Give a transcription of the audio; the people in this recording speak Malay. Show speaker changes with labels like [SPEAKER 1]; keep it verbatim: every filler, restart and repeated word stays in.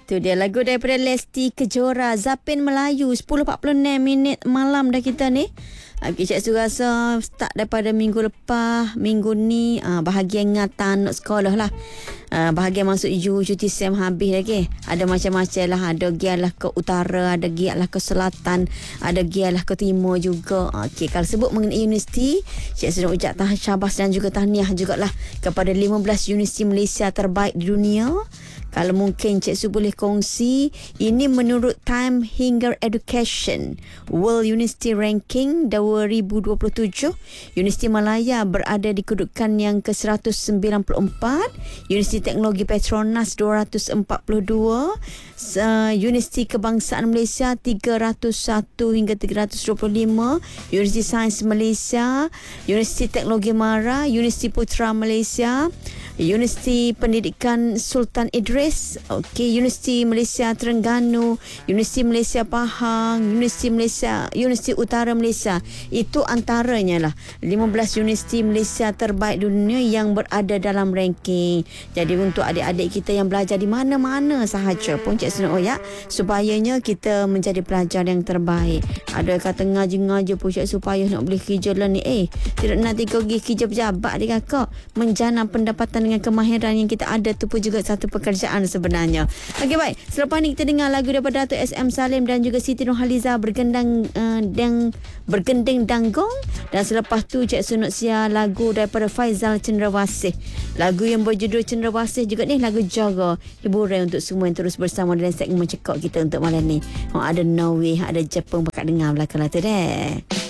[SPEAKER 1] Tu dia lagu daripada Lesti Kejora, Zapin Melayu. Sepuluh empat puluh enam minit malam dah kita ni. Okay, Cik Su rasa start daripada minggu lepas, minggu ni uh, bahagian ingatan nak sekolah lah. Uh, bahagian masuk U, cuti SEM habis lagi. Ada macam-macam lah. Ada giat lah ke utara, ada giat lah ke selatan, ada giat lah ke timur juga. Okay, kalau sebut mengenai universiti, Cik Su nak ucap tahniah syabas dan juga tahniah jugalah kepada lima belas universiti Malaysia terbaik di dunia. Kalau mungkin Cik Su boleh kongsi, ini menurut Time Hinger Education World University Ranking dua ribu dua puluh tujuh, Universiti Malaya berada di kedudukan yang ke seratus sembilan puluh empat, Universiti Teknologi Petronas dua ratus empat puluh dua, uh, Universiti Kebangsaan Malaysia tiga ratus satu hingga tiga ratus dua puluh lima, Universiti Sains Malaysia, Universiti Teknologi Mara, Universiti Putra Malaysia, Universiti Pendidikan Sultan Idris, okey, Universiti Malaysia Terengganu, Universiti Malaysia Pahang, Universiti Malaysia, Universiti Utara Malaysia. Itu antaranya lah lima belas universiti Malaysia terbaik dunia yang berada dalam ranking. Jadi untuk adik-adik kita yang belajar di mana-mana sahaja pun, Cik Senok ya, supayanya kita menjadi pelajar yang terbaik. Ada kata ngaji-ngaji pun Cik, supaya nak boleh kerja lah ni. Eh, tidak nanti kau pergi kerja pejabat dia kakak. Menjana pendapatan dengan kemahiran yang kita ada tu pun juga satu pekerjaan sebenarnya. Okey, baik. Selepas ni kita dengar lagu daripada Datuk S M Salim dan juga Siti Nurhaliza bergendang uh, dang bergending danggong, dan selepas tu Cik Sunut Sia lagu daripada Faizal Cendrawasih. Lagu yang berjudul Cendrawasih juga ni lagu jaga hiburan untuk semua yang terus bersama dalam segmen Cekok kita untuk malam ni. Oh, ada Norway, ada Jepun, bakal dengar belakang lah tu deh.